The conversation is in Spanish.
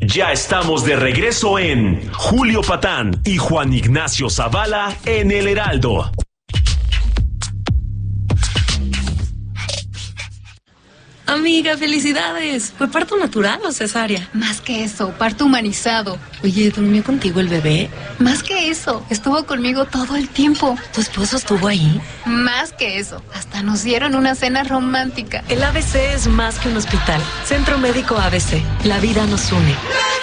Ya estamos de regreso en Julio Patán y Juan Ignacio Zavala en El Heraldo. Amiga, felicidades. ¿Fue parto natural o cesárea? Más que eso, parto humanizado. Oye, ¿durmió contigo el bebé? Más que eso, estuvo conmigo todo el tiempo. ¿Tu esposo estuvo ahí? Más que eso, hasta nos dieron una cena romántica. El ABC es más que un hospital. Centro Médico ABC. La vida nos une.